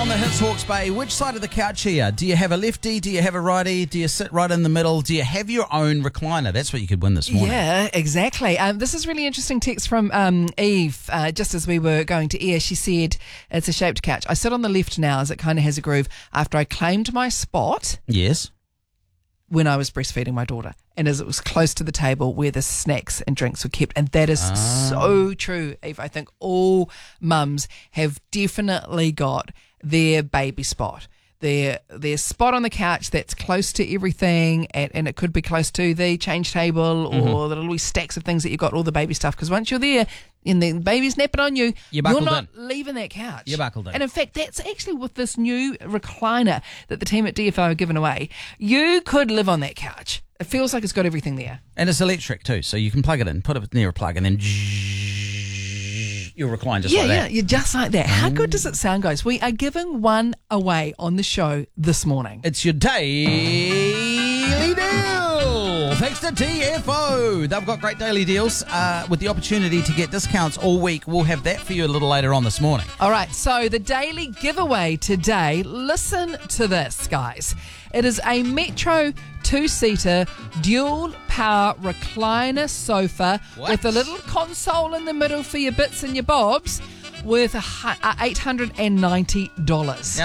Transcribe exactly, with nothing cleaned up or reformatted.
on the Hits Hawke's Bay. Which side of the couch are you? Do you have a lefty? Do you have a righty? Do you sit right in the middle? Do you have your own recliner? That's what you could win this morning. Yeah, exactly. Um, this is really interesting text from um, Eve. Uh, just as we were going to air, she said, it's a shaped couch. I sit on the left now as it kind of has a groove after I claimed my spot. Yes. When I was breastfeeding my daughter, and as it was close to the table where the snacks and drinks were kept. And that is Ah. so true, Eve. I think all mums have definitely got their baby spot. Their their spot on the couch that's close to everything, and, and it could be close to the change table or Mm-hmm. the little stacks of things that you've got, all the baby stuff. Because once you're there and the baby's napping on you, You're buckled not in. leaving that couch. You're buckled in. And in fact, that's actually with this new recliner that the team at D F O are giving away. You could live on that couch. It feels like it's got everything there. And it's electric too, so you can plug it in, put it near a plug, and then you'll recline just yeah, like yeah, that. you're just like that. How good does it sound, guys? We are giving one away on the show this morning. It's your daily deal. Thanks to T F O. They've got great daily deals uh, with the opportunity to get discounts all week. We'll have that for you a little later on this morning. All right, so the daily giveaway today, listen to this, guys. It is a Metro two-seater dual power recliner sofa What? with a little console in the middle for your bits and your bobs, worth a hu- uh, eight hundred ninety dollars. Now,